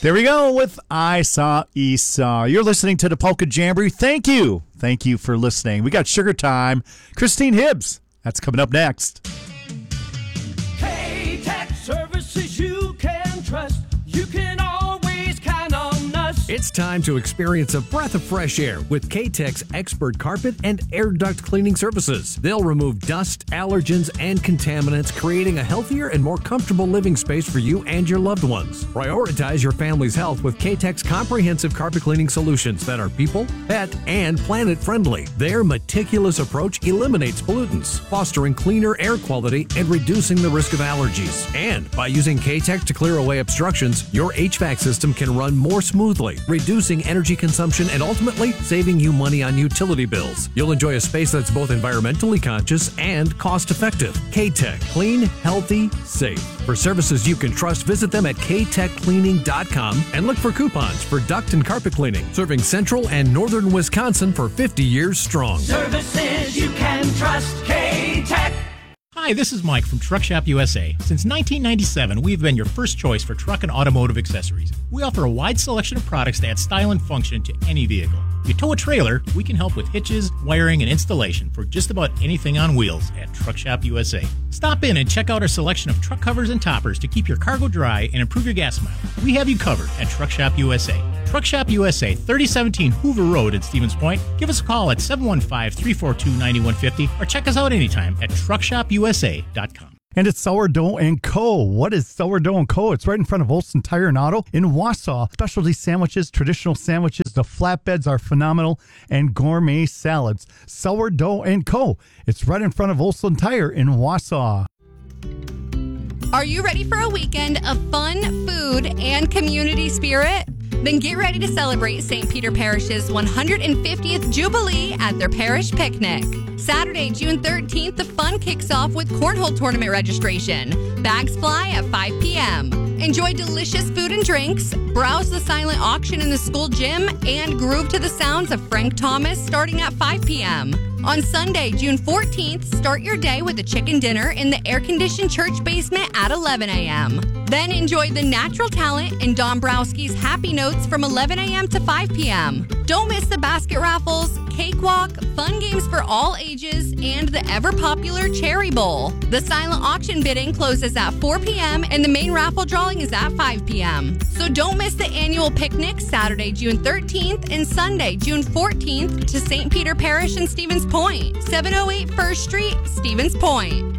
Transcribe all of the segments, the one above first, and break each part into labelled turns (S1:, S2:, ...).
S1: There we go with I Saw Esau. You're listening to the Polka Jamboree. Thank you. Thank you for listening. We got Sugar Time. Christine Hibbs. That's coming up next.
S2: K-Tech services you can trust. You can always count on us.
S3: It's time to experience a breath of fresh air with K-Tech's expert carpet and air duct cleaning services. They'll remove dust, allergens, and contaminants, creating a healthier and more comfortable living space for you and your loved ones. Prioritize your family's health with K-Tech's comprehensive carpet cleaning solutions that are people, pet, and planet friendly. Their meticulous approach eliminates pollutants, fostering cleaner air quality and reducing the risk of allergies. And by using K-Tech to clear away obstructions, your HVAC system can run more smoothly, reducing energy consumption and ultimately saving you money on utility bills. You'll enjoy a space that's both environmentally conscious and cost-effective. K-Tech. Clean, healthy, safe. For services you can trust, visit them at ktechcleaning.com and look for coupons for duct and carpet cleaning, serving central and northern Wisconsin for 50 years strong.
S2: Services you can trust. K-Tech.
S4: Hi, this is Mike from Truck Shop USA. Since 1997, we've been your first choice for truck and automotive accessories. We offer a wide selection of products that add style and function to any vehicle. If you tow a trailer, we can help with hitches, wiring, and installation for just about anything on wheels at Truck Shop USA. Stop in and check out our selection of truck covers and toppers to keep your cargo dry and improve your gas mileage. We have you covered at Truck Shop USA. Truck Shop USA, 3017 Hoover Road in Stevens Point. Give us a call at 715-342-9150 or check us out anytime at truckshopusa.com.
S1: And it's Sourdough & Co. What is Sourdough & Co.? It's right in front of Olson Tire and Auto in Wausau. Specialty sandwiches, traditional sandwiches, the flatbeds are phenomenal, and gourmet salads. Sourdough & Co. It's right in front of Olson Tire in Wausau.
S5: Are you ready for a weekend of fun, food, and community spirit? Then get ready to celebrate St. Peter Parish's 150th Jubilee at their parish picnic. Saturday, June 13th, the fun kicks off with cornhole tournament registration. Bags fly at 5 p.m. Enjoy delicious food and drinks, browse the silent auction in the school gym, and groove to the sounds of Frank Thomas starting at 5 p.m. On Sunday, June 14th, start your day with a chicken dinner in the air-conditioned church basement at 11 a.m. Then enjoy the natural talent in Dombrowski's Happy Notes from 11 a.m. to 5 p.m. Don't miss the basket raffles, cakewalk, fun games for all ages, and the ever-popular Cherry Bowl. The silent auction bidding closes at 4 p.m. and the main raffle drawing is at 5 p.m. So don't miss the annual picnic Saturday, June 13th and Sunday, June 14th to St. Peter Parish in Stevens Point, 708 First Street, Stevens Point.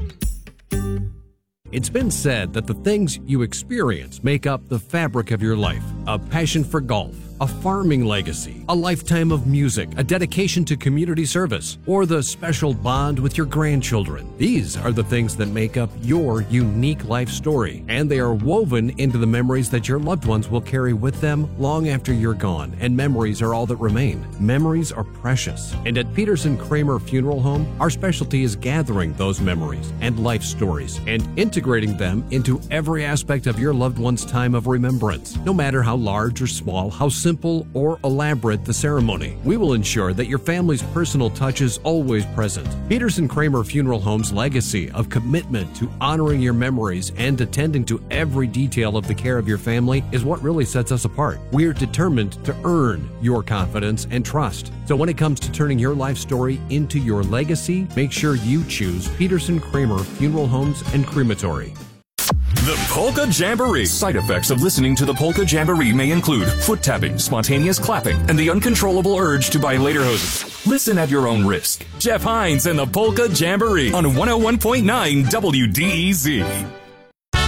S3: It's been said that the things you experience make up the fabric of your life. A passion for golf, a farming legacy, a lifetime of music, a dedication to community service, or the special bond with your grandchildren. These are the things that make up your unique life story, and they are woven into the memories that your loved ones will carry with them long after you're gone, and memories are all that remain. Memories are precious, and at Peterson Kramer Funeral Home, our specialty is gathering those memories and life stories and integrating them into every aspect of your loved one's time of remembrance, no matter how large or small, how simple or elaborate the ceremony. We will ensure that your family's personal touch is always present. Peterson Kramer Funeral Home's legacy of commitment to honoring your memories and attending to every detail of the care of your family is what really sets us apart. We are determined to earn your confidence and trust. So when it comes to turning your life story into your legacy, make sure you choose Peterson Kramer Funeral Homes and Crematory.
S6: The Polka Jamboree. Side effects of listening to the Polka Jamboree may include foot tapping, spontaneous clapping, and the uncontrollable urge to buy lederhosen. Listen at your own risk. Jeff Hines and the Polka Jamboree on 101.9 WDEZ.